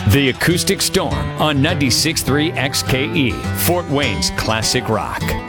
The Acoustic Storm on 96.3 XKE, Fort Wayne's classic rock.